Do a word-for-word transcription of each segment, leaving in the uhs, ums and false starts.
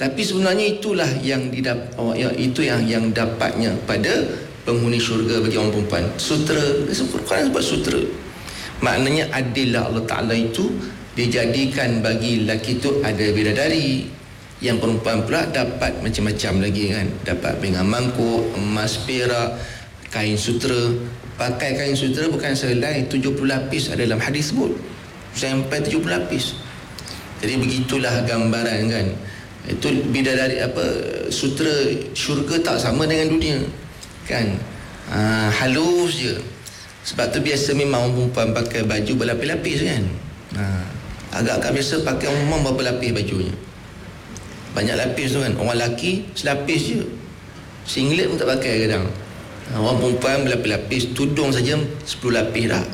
Tapi sebenarnya itulah yang didap, oh, ya, itu yang yang dapatnya pada penghuni syurga bagi orang perempuan. Sutera, Quran sebut sutera. Maknanya adillah Allah Ta'ala itu dijadikan bagi lelaki itu ada bidadari. Yang perempuan pula dapat macam-macam lagi kan. Dapat pinggan mangkuk, emas, perak, kain sutera. Pakai kain sutera bukan selai tujuh puluh lapis ada dalam hadis sebut. Sampai tujuh puluh lapis. Jadi begitulah gambaran kan. Itu bidadari apa, sutera syurga tak sama dengan dunia kan. Ha, halus je. Sebab tu biasa memang orang perempuan pakai baju berlapis-lapis kan. Ha, agak-agak biasa pakai orang perempuan berapa lapis bajunya. Banyak lapis tu kan. Orang lelaki selapis je. Singlet pun tak pakai kadang. Ha, orang perempuan berlapis-lapis. Tudung saja sepuluh lapis dah.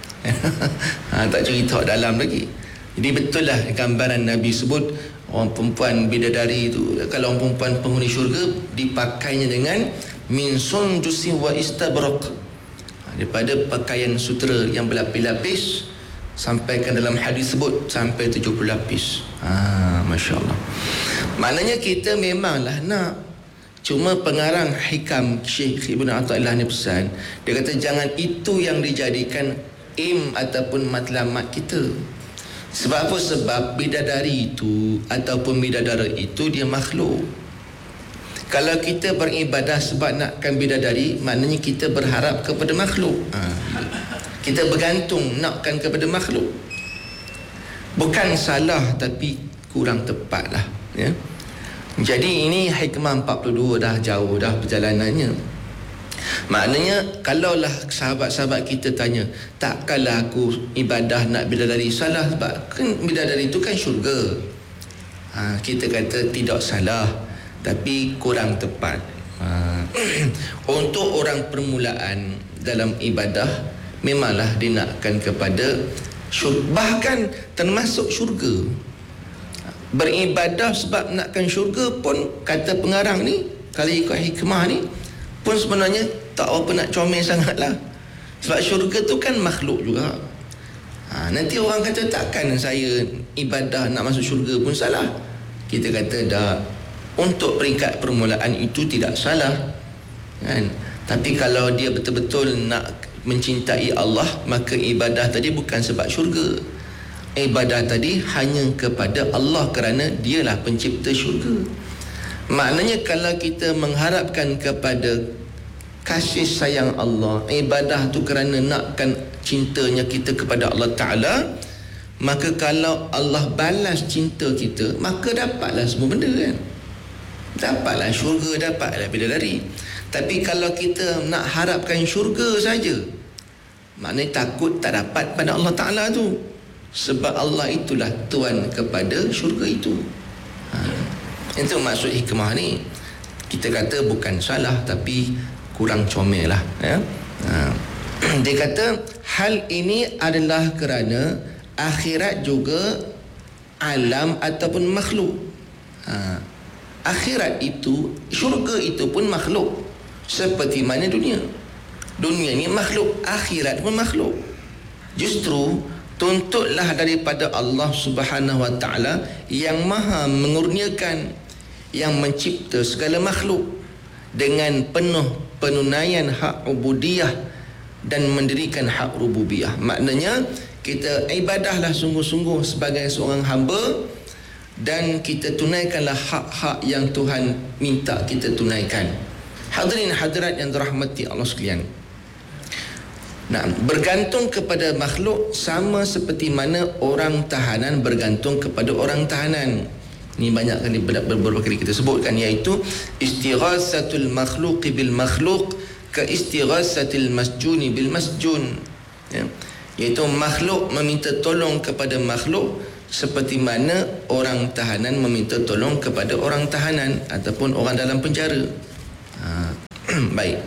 Ha, tak cerita dalam lagi. Jadi betul lah gambaran Nabi sebut orang perempuan bidadari itu, kalau orang perempuan penghuni syurga dipakainya dengan min sundusi wa istabraq, daripada pakaian sutera yang berlapis-lapis, sampaikan dalam hadis sebut sampai tujuh puluh lapis. Ha, Masya Allah. Maknanya kita memanglah nak, cuma pengarang hikam Syekh Ibn Athaillah ni pesan, dia kata jangan itu yang dijadikan aim ataupun matlamat kita. Sebab apa? Sebab bidadari itu ataupun bidadara itu dia makhluk. Kalau kita beribadah sebab nakkan bidadari, maknanya kita berharap kepada makhluk. Ha. Kita bergantung nakkan kepada makhluk. Bukan salah tapi kurang tepat lah ya. Jadi ini hikmah empat puluh dua dah jauh dah perjalanannya. Maknanya kalaulah sahabat-sahabat kita tanya, takkanlah aku ibadah nak bidadari, salah sebab kan bidadari itu kan syurga. Ha, kita kata tidak salah tapi kurang tepat. Ha, untuk orang permulaan dalam ibadah memanglah dinakkan kepada syurga, bahkan termasuk syurga. Beribadah sebab nakkan syurga pun kata pengarang ni, kalau ikut hikmah ni pun sebenarnya tak apa nak comel sangat lah. Sebab syurga tu kan makhluk juga. Ha, nanti orang kata takkan saya ibadah nak masuk syurga pun salah. Kita kata dah, untuk peringkat permulaan itu tidak salah kan? Tapi kalau dia betul-betul nak mencintai Allah, maka ibadah tadi bukan sebab syurga. Ibadah tadi hanya kepada Allah kerana dialah pencipta syurga. Maknanya kalau kita mengharapkan kepada kasih sayang Allah, ibadah tu kerana nakkan cintanya kita kepada Allah Ta'ala, maka kalau Allah balas cinta kita, maka dapatlah semua benda kan. Dapatlah syurga, dapatlah bidadari. Tapi kalau kita nak harapkan syurga saja, maknanya takut tak dapat pada Allah Ta'ala tu. Sebab Allah itulah Tuan kepada syurga itu. Ha. Itu maksud hikmah ni. Kita kata bukan salah tapi kurang comel lah ya? Ha. Dia kata hal ini adalah kerana akhirat juga alam ataupun makhluk. Ha. Akhirat itu, syurga itu pun makhluk, seperti mana dunia. Dunia ni makhluk, akhirat pun makhluk. Justru tuntutlah daripada Allah Subhanahu Wa Taala yang maha mengurniakan, yang mencipta segala makhluk, dengan penuh penunaian hak ubudiyah dan mendirikan hak rububiyah. Maknanya kita ibadahlah sungguh-sungguh sebagai seorang hamba, dan kita tunaikanlah hak-hak yang Tuhan minta kita tunaikan. Hadirin hadirat yang dirahmati Allah sekalian, nah, bergantung kepada makhluk sama seperti mana orang tahanan bergantung kepada orang tahanan. Ini banyak kali beberapa kali kita sebutkan, iaitu istighasatul makhluqi bil makhluq ka istighasatil masjuni bil masjun ya. Iaitu makhluk meminta tolong kepada makhluk seperti mana orang tahanan meminta tolong kepada orang tahanan ataupun orang dalam penjara. Ha. Baik.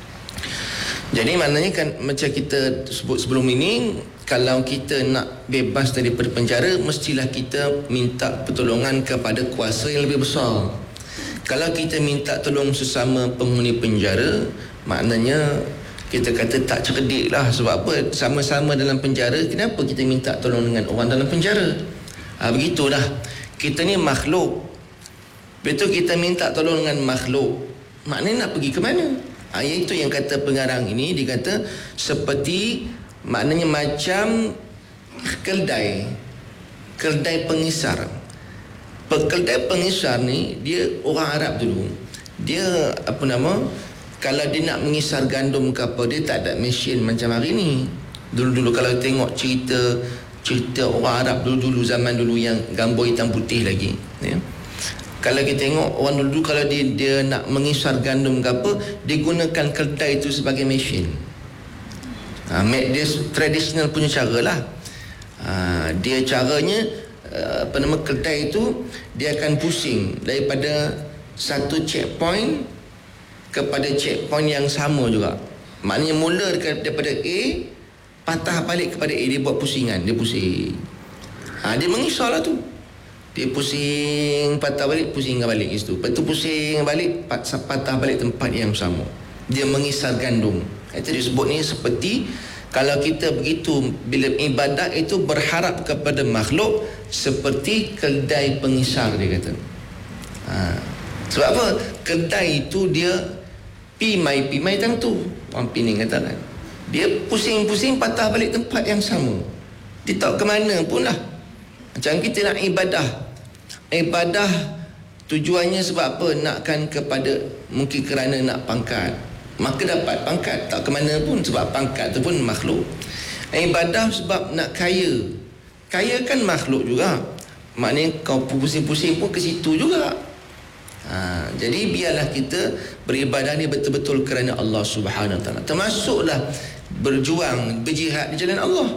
Jadi maknanya kan macam kita sebut sebelum ini, kalau kita nak bebas daripada penjara, mestilah kita minta pertolongan kepada kuasa yang lebih besar. Kalau kita minta tolong sesama penghuni penjara, maknanya kita kata tak cerdik lah. Sebab apa? Sama-sama dalam penjara, kenapa kita minta tolong dengan orang dalam penjara? Ha, begitulah. Kita ni makhluk. Betul kita minta tolong dengan makhluk, maknanya nak pergi ke mana? Ha, itu yang kata pengarang ini, dia kata seperti, maknanya macam keldai, keldai pengisar. Keldai pengisar ni dia orang Arab dulu. Dia apa nama, kalau dia nak mengisar gandum ke apa, dia tak ada mesin macam hari ni. Dulu-dulu kalau tengok cerita cerita orang Arab dulu-dulu, zaman dulu yang gambar hitam putih lagi, ya. Kalau kita tengok orang dulu, kalau dia dia nak mengisar gandum ke apa, dia gunakan keldai itu sebagai mesin. Ha, dia tradisional punya cara lah. Ha, dia caranya apa nama, keldai itu dia akan pusing daripada satu checkpoint kepada checkpoint yang sama juga. Maknanya mula daripada A, patah balik kepada A, dia buat pusingan, dia pusing. Ha, dia mengisar lah tu. Dia pusing, patah balik, pusing balik ke situ. Lepas tu pusing balik, patah balik tempat yang sama. Dia mengisar gandum. Itu disebut ni seperti, kalau kita begitu, bila ibadat itu berharap kepada makhluk, seperti keldai pengisar, dia kata. Ha. Sebab apa? Keldai itu dia pimai, pimai tang tu. Orang Pening kata kan. Dia pusing-pusing, patah balik tempat yang sama. Dia tak ke mana pun lah. Macam kita nak ibadah. Ibadah tujuannya sebab apa? Nakkan kepada, mungkin kerana nak pangkat, maka dapat pangkat, tak ke mana pun, sebab pangkat tu pun makhluk. Ibadah sebab nak kaya, kaya kan makhluk juga. Maknanya kau pusing-pusing pun ke situ juga. Ha, jadi biarlah kita beribadah ni betul-betul kerana Allah Subhanahu Wa Taala. Termasuklah berjuang, berjihad di jalan Allah.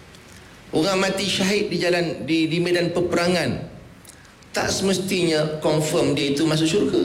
Orang mati syahid di jalan di, di medan peperangan, tak semestinya confirm dia itu masuk syurga.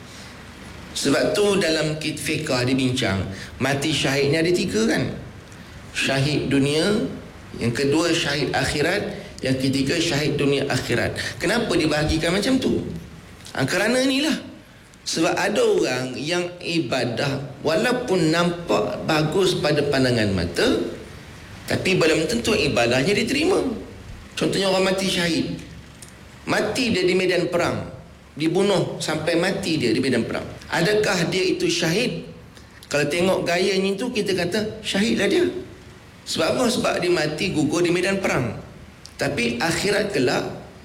Sebab tu dalam fiqh dibincang, mati syahid ni ada tiga kan. Syahid dunia, yang kedua syahid akhirat, yang ketiga syahid dunia akhirat. Kenapa dibahagikan macam tu? Ha, kerana inilah, sebab ada orang yang ibadah walaupun nampak bagus pada pandangan mata, tapi belum tentu ibadahnya diterima. Contohnya orang mati syahid, mati dia di medan perang, dibunuh sampai mati dia di medan perang. Adakah dia itu syahid? Kalau tengok gayanya itu, kita kata syahidlah dia. Sebab apa? Sebab dia mati gugur di medan perang. Tapi akhirat kelak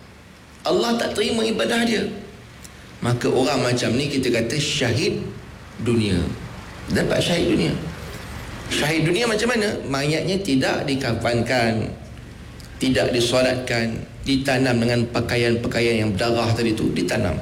Allah tak terima ibadah dia. Maka orang macam ni kita kata syahid dunia. Dapat syahid dunia. Syahid dunia macam mana? Mayatnya tidak dikafankan, tidak disolatkan, ditanam dengan pakaian-pakaian yang berdarah tadi tu, ditanam.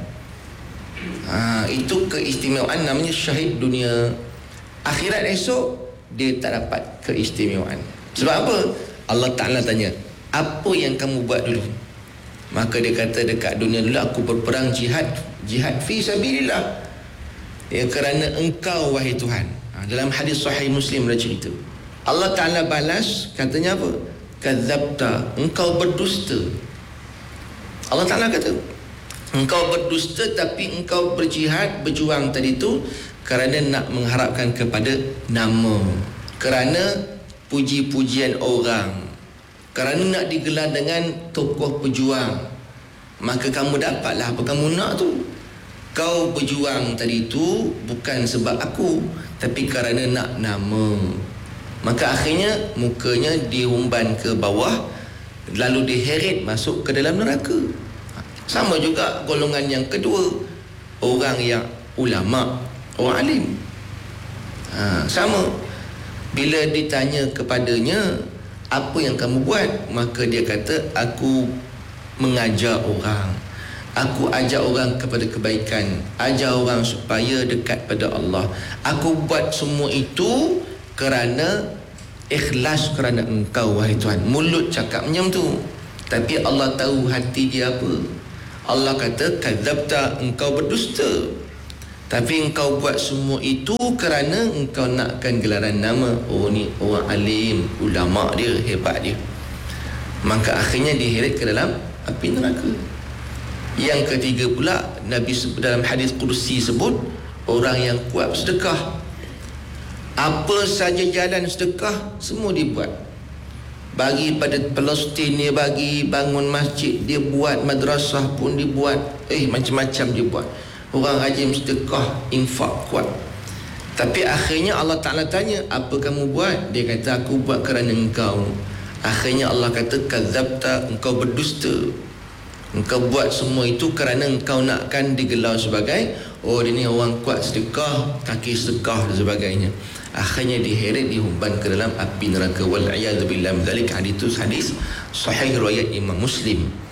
Ha, itu keistimewaan, namanya syahid dunia. Akhirat esok dia tak dapat keistimewaan. Sebab apa? Allah Ta'ala tanya, apa yang kamu buat dulu? Maka dia kata, dekat dunia dulu aku berperang jihad, jihad fi sabilillah, ya, kerana engkau wahai Tuhan. Ha, dalam hadis sahih Muslim ada cerita, Allah Ta'ala balas, katanya apa? Kadzabta, engkau berdusta. Allah Ta'ala kata, engkau berdusta, tapi engkau berjihad, berjuang tadi tu kerana nak mengharapkan kepada nama, kerana puji-pujian orang, kerana nak digelar dengan tokoh pejuang. Maka kamu dapatlah apa kamu nak tu. Kau berjuang tadi tu bukan sebab aku, tapi kerana nak nama. Maka akhirnya mukanya dihumban ke bawah, lalu diheret masuk ke dalam neraka. Sama juga golongan yang kedua, orang yang ulama, orang alim. Ha, sama. Bila ditanya kepadanya, apa yang kamu buat? Maka dia kata, aku mengajar orang, aku ajak orang kepada kebaikan, ajar orang supaya dekat pada Allah. Aku buat semua itu kerana ikhlas, kerana engkau wahai Tuhan. Mulut cakap macam tu, tapi Allah tahu hati dia apa. Allah kata, kadzabta, engkau berdusta, tapi engkau buat semua itu kerana engkau nakkan gelaran nama. Oh, ni orang alim, ulama dia, hebat dia. Maka akhirnya diheret ke dalam api neraka. Yang ketiga pula, Nabi dalam hadis Qudsi sebut, orang yang kuat sedekah, apa saja jalan sedekah semua dibuat. bagi pada Palestin, dia bagi bangun masjid, dia buat madrasah pun dia buat, eh macam-macam dia buat. Orang rajin sedekah, infak kuat. Tapi akhirnya Allah Ta'ala tanya, apa kamu buat? Dia kata, aku buat kerana engkau. Akhirnya Allah kata, kadzabta, engkau berdusta. Engkau buat semua itu kerana engkau nakkan digelar sebagai, oh dia ni orang kuat sedekah, kaki sedekah dan sebagainya. Akhirnya diheret, dihumban ke dalam api neraka. Wal'iyadzubillah min dzalik. Hadis itu hadis sahih riwayat Imam Muslim.